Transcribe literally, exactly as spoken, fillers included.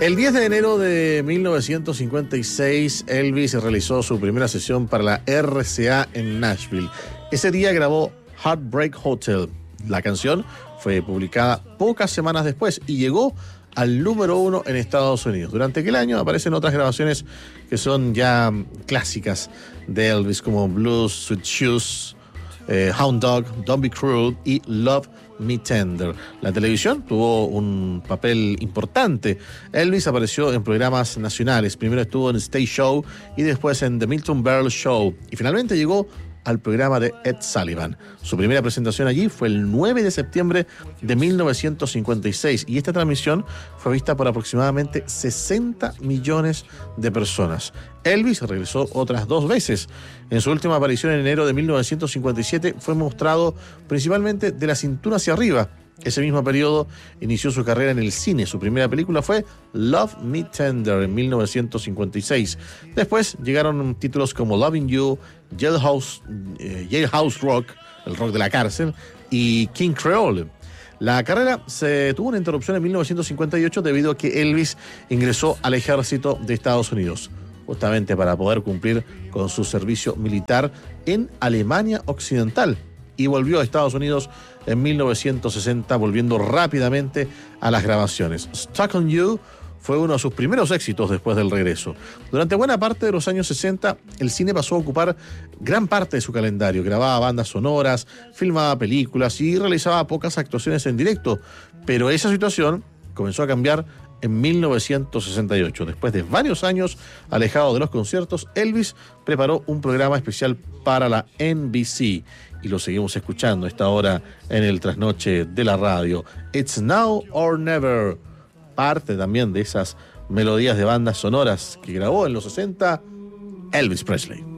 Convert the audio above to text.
El diez de enero de mil novecientos cincuenta y seis, Elvis realizó su primera sesión para la R C A en Nashville. Ese día grabó Heartbreak Hotel. La canción fue publicada pocas semanas después y llegó al número uno en Estados Unidos. Durante aquel año aparecen otras grabaciones que son ya clásicas de Elvis, como Blues, Sweet Shoes, eh, Hound Dog, Don't Be Cruel y Love Me Tender. La televisión tuvo un papel importante. Elvis apareció en programas nacionales. Primero estuvo en Stage Show y después en The Milton Berle Show. Y finalmente llegó al programa de Ed Sullivan. Su primera presentación allí fue el nueve de septiembre de mil novecientos cincuenta y seis y esta transmisión fue vista por aproximadamente sesenta millones de personas. Elvis regresó otras dos veces. En su última aparición en enero de mil novecientos cincuenta y siete fue mostrado principalmente de la cintura hacia arriba. Ese mismo periodo inició su carrera en el cine. Su primera película fue Love Me Tender en mil novecientos cincuenta y seis. Después llegaron títulos como Loving You, Jailhouse, eh, Jailhouse Rock, el rock de la cárcel, y King Creole. La carrera se tuvo una interrupción en mil novecientos cincuenta y ocho debido a que Elvis ingresó al ejército de Estados Unidos, justamente para poder cumplir con su servicio militar en Alemania Occidental, y volvió a Estados Unidos en mil novecientos sesenta, volviendo rápidamente a las grabaciones. Stuck on You fue uno de sus primeros éxitos después del regreso. Durante buena parte de los años sesenta, el cine pasó a ocupar gran parte de su calendario. Grababa bandas sonoras, filmaba películas y realizaba pocas actuaciones en directo. Pero esa situación comenzó a cambiar en mil novecientos sesenta y ocho. Después de varios años alejado de los conciertos, Elvis preparó un programa especial para la N B C. Y lo seguimos escuchando a esta hora en el trasnoche de la radio. It's Now or Never. Parte también de esas melodías de bandas sonoras que grabó en los sesenta Elvis Presley.